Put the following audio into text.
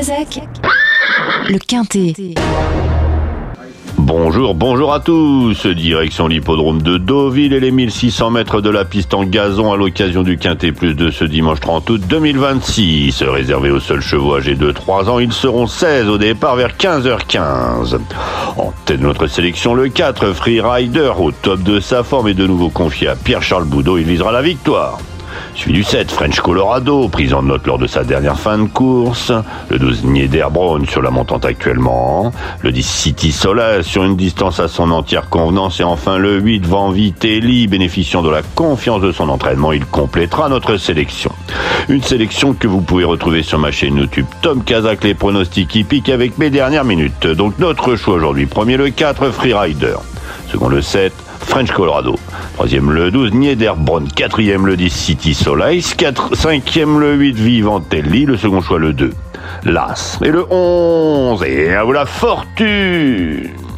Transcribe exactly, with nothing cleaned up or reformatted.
Sec, le Quintet. Bonjour, bonjour à tous. Direction l'hippodrome de Deauville et les mille six cents mètres de la piste en gazon à l'occasion du Quintet Plus de ce dimanche trente août deux mille vingt-six. Réservé aux seuls chevaux âgés de trois ans, ils seront seize au départ vers quinze heures quinze. En tête de notre sélection, le quatre, Free Rider, au top de sa forme et de nouveau confié à Pierre-Charles Boudot, il visera la victoire. Suivi du sept, French Colorado, prise en note lors de sa dernière fin de course. Le douze, Nieder Brown sur la montante actuellement. Le dix, City Solas sur une distance à son entière convenance. Et enfin le huit, Van Vitelli, bénéficiant de la confiance de son entraînement, il complétera notre sélection. Une sélection que vous pouvez retrouver sur ma chaîne YouTube Tom Kazak, les pronostics hippiques avec mes dernières minutes. Donc notre choix aujourd'hui, premier le quatre, Free Rider. Second le sept, French Colorado. Troisième le douze, Nieder Brown. Quatrième le dix, City Solis. Quatre, cinquième le huit, Vivantelli. Le second choix le deux, Las. Et le onze, et à vous la fortune!